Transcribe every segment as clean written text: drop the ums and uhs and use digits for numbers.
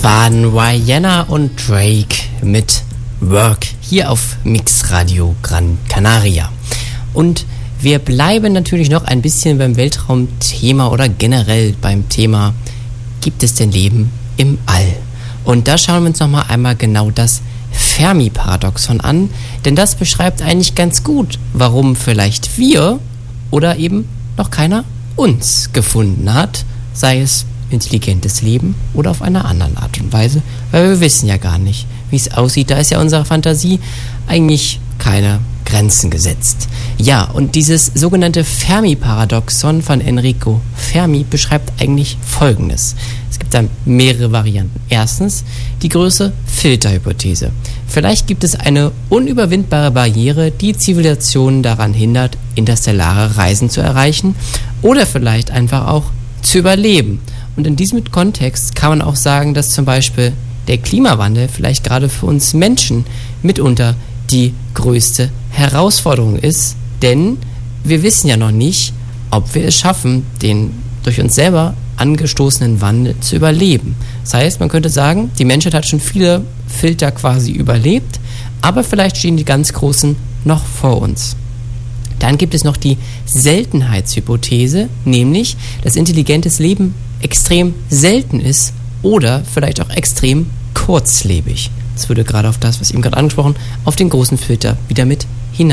Das waren Rihanna und Drake mit Work hier auf Mixradio Gran Canaria. Und wir bleiben natürlich noch ein bisschen beim Weltraumthema oder generell beim Thema, gibt es denn Leben im All? Und da schauen wir uns nochmal einmal genau das Fermi-Paradoxon an, denn das beschreibt eigentlich ganz gut, warum vielleicht wir oder eben noch keiner uns gefunden hat, sei es intelligentes Leben oder auf einer anderen Art und Weise, weil wir wissen ja gar nicht, wie es aussieht. Da ist ja unserer Fantasie eigentlich keine Grenzen gesetzt. Ja, und dieses sogenannte Fermi-Paradoxon von Enrico Fermi beschreibt eigentlich Folgendes. Es gibt da mehrere Varianten. Erstens die große Filterhypothese. Vielleicht gibt es eine unüberwindbare Barriere, die Zivilisationen daran hindert, interstellare Reisen zu erreichen oder vielleicht einfach auch zu überleben. Und in diesem Kontext kann man auch sagen, dass zum Beispiel der Klimawandel vielleicht gerade für uns Menschen mitunter die größte Herausforderung ist, denn wir wissen ja noch nicht, ob wir es schaffen, den durch uns selber angestoßenen Wandel zu überleben. Das heißt, man könnte sagen, die Menschheit hat schon viele Filter quasi überlebt, aber vielleicht stehen die ganz großen noch vor uns. Dann gibt es noch die Seltenheitshypothese, nämlich, dass intelligentes Leben extrem selten ist oder vielleicht auch extrem kurzlebig. Das würde gerade auf das, was eben gerade angesprochen, auf den großen Filter wieder mit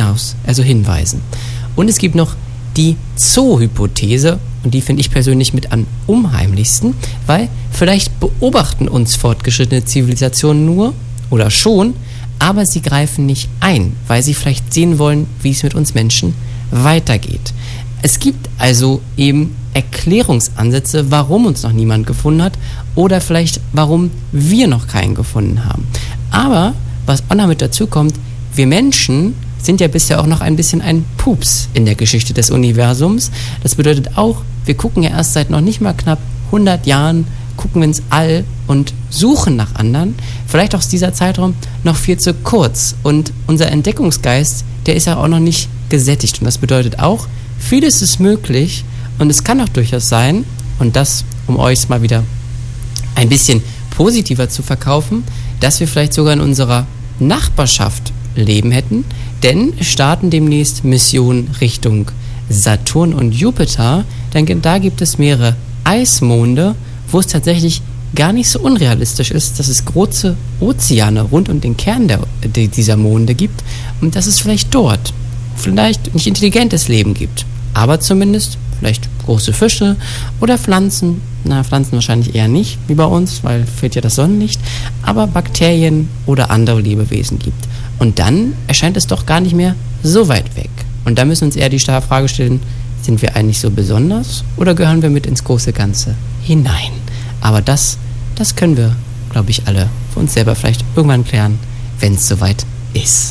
hinweisen. Und es gibt noch die Zoo-Hypothese, und die finde ich persönlich mit am unheimlichsten, weil vielleicht beobachten uns fortgeschrittene Zivilisationen nur oder schon, aber sie greifen nicht ein, weil sie vielleicht sehen wollen, wie es mit uns Menschen weitergeht. Es gibt also eben Erklärungsansätze, warum uns noch niemand gefunden hat oder vielleicht warum wir noch keinen gefunden haben. Aber was auch noch mit dazu kommt, wir Menschen sind ja bisher auch noch ein bisschen ein Pups in der Geschichte des Universums. Das bedeutet auch, wir gucken ja erst seit noch nicht mal knapp 100 Jahren, gucken wir ins All und suchen nach anderen. Vielleicht auch ist dieser Zeitraum noch viel zu kurz. Und unser Entdeckungsgeist, der ist ja auch noch nicht gesättigt. Und das bedeutet auch, vieles ist möglich und es kann auch durchaus sein, und das, um euch mal wieder ein bisschen positiver zu verkaufen, dass wir vielleicht sogar in unserer Nachbarschaft Leben hätten, denn es starten demnächst Missionen Richtung Saturn und Jupiter, denn da gibt es mehrere Eismonde, wo es tatsächlich gar nicht so unrealistisch ist, dass es große Ozeane rund um den Kern dieser Monde gibt und dass es vielleicht dort vielleicht nicht intelligentes Leben gibt, aber zumindest vielleicht große Fische oder Pflanzen, Pflanzen wahrscheinlich eher nicht, wie bei uns, weil fehlt ja das Sonnenlicht, aber Bakterien oder andere Lebewesen gibt. Und dann erscheint es doch gar nicht mehr so weit weg. Und da müssen wir uns eher die Frage stellen, sind wir eigentlich so besonders oder gehören wir mit ins große Ganze hinein? Aber das können wir, glaube ich, alle für uns selber vielleicht irgendwann klären, wenn es soweit ist.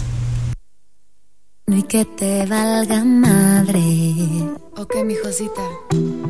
Y que te valga madre. Ok, mi Josita.